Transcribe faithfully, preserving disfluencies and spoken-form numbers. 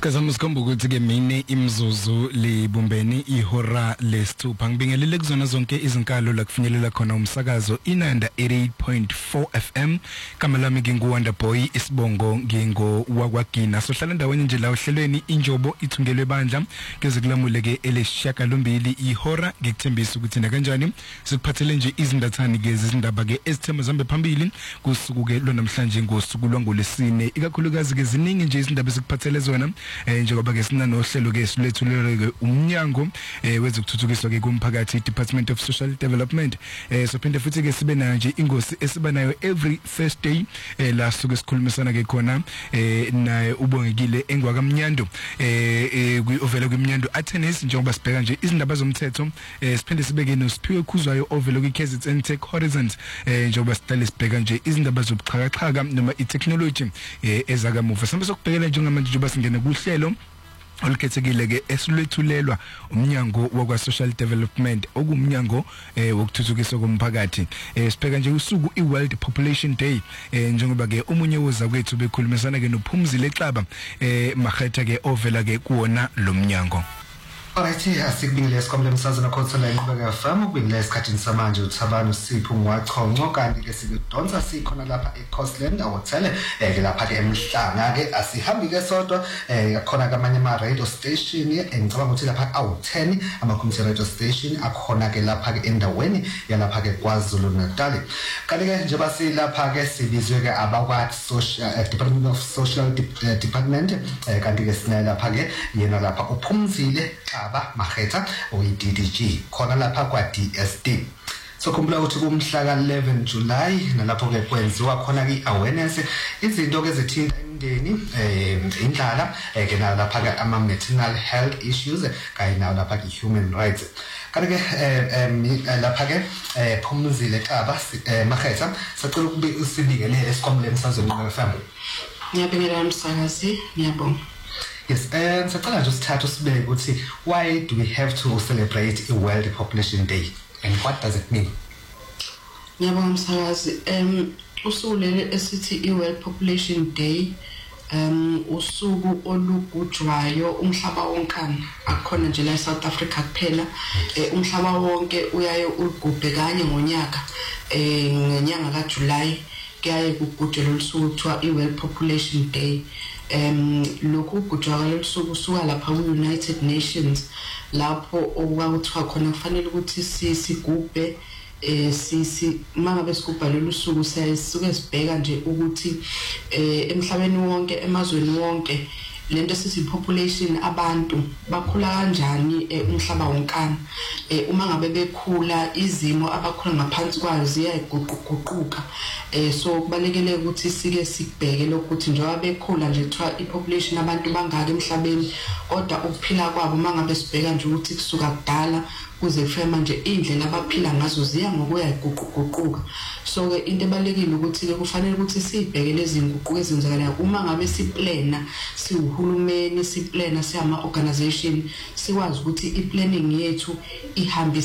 Sikazama sikhomba ukuthi ke mine imzuzu libumbeni ihora lesithupha ngibingelele kuzona zonke izinkalo la kufinyelela khona umsakazo Inanda eighty-eight point four F M kamalami nginguWonder Boy isibongo ngingo wakwagina sohlala ndaweni nje la ohlelweni injobo ithungelwe bandla keze kulamule ke eleshaka lombili ihora ngikuthembisa ukuthi na kanjani sikuphathele nje izindathani ke izindaba ke ezithemba zambe phambili kusuku ke lo namhlanje ngosuku lwangolesine ikakhulukazi ke ziningi nje izindaba ezikuphathele zona eh njengoba ke sina nohlelo ke silethulele ke umnyango eh wezokuthuthukiswa ke kumphakathi Department of Social Development eh sophinde futhi ke sibe nayo nje ingosi esiba nayo every Thursday eh la suke sikhulumisana ke khona eh naye ubongekile engwakamnyando eh ovela kwemnyando Athens njengoba sibheka nje izindaba zomthetho eh siphinde sibeke noSiphiwe Khuzwayo ovela kwiKZN and Tech Horizons eh njengoba sihlale sibheka nje izindaba zobuxhakaxhaka noma itechnology eh ezakamuva sambe sokubhekela njengamanje njengoba singene kuhlelo olukhethekile ke esilethulelwa umnyango wakwa Social Development okumnyango eh wokuthuthukiswa komphakathi eh sibheka nje usuku iWorld Population Day eh njengoba ke umunye woza kwethu bekhulumisana ke noPhumzile Xaba eh makhetha ke ovela ke kuona lo mnyango. Alright, asikubingelele sikhombe msazana khothola ngibeka F M ukubingelele esikhathini samanje uthabana Sipho Ngwachonco kanti ke sikudonsa sikhona lapha eCoastland Hotel eh lapha ke emhlanga ke asihambi ke sodwa eh khona kamanye ama radio station engicabanga ukuthi lapha awu ten ama community radio station akhona ke lapha ke endaweni yalapha ke KwaZulu Natal. Kanti ke njengoba silapha ke sibizwe ke abakwa social Department of Social Department eh kanti ke sina lapha ke yena lapha uPhumzile Xaba Makhetha oyi-D D G khona lapha kwa D S D. So khumbula ukuthi kumhla ka eleven July nalapho ke kwenziwa khona ke awareness izinto ke zithinta imindeni eh indlala ke nalapha ke ama maternal health issues kanye nalapha ke human rights. Kanti ke lapha ke Phumzile Xaba Makhetha sicela ukube usibingelele esikhomule emsazweni we family. Ngiyabingelela msakazi, ngiyabonga. Yes, and sicela nje usithatha usibeke ukuthi why do we have to celebrate a World Population Day and what does it mean? Ngiyabonga msakazi, um usuku leli esithi iWorld Population Day um usuku olugujwayo umhlaba wonkana akukhona nje la eSouth Africa kuphela umhlaba wonke uyaye ugubhe kanye ngonyaka eh ngenyanga kaJuly kuyaye kugujwe losuku kuthiwa iWorld Population Day. Um lokhu kujwayele losuku suka lapha ku-United Nations lapho okwakuthiwa khona kufanele ukuthi sigubhe eh sisi mangabe sigubha lolu suku sisuke sibheka nje ukuthi eh emhlabeni wonke emazweni wonke lento sithi population abantu bakhula kanjani umhlaba wonkana eh uma ngabe bekhula izimo abakhula ngaphansi kwazo ziyaguquguquka eh so kubalekele ukuthi sike sibheke lokuthi njengoba bekhula nje thiwa ipopulation abantu bangaka emhlabeni kodwa ukuphila kwabo mangabe sibheka nje ukuthi kusuka kudala kuze kufike manje indlela abaphila ngazo ziya ngokuya iguquguquka. So ke into ebalekile ukuthi ke kufanele ukuthi sibheke lezi zinguquko ezenzakalayo uma ngabe siplana siuhulumeni siplana siyama organization sikwazi ukuthi iplanning yethu ihambe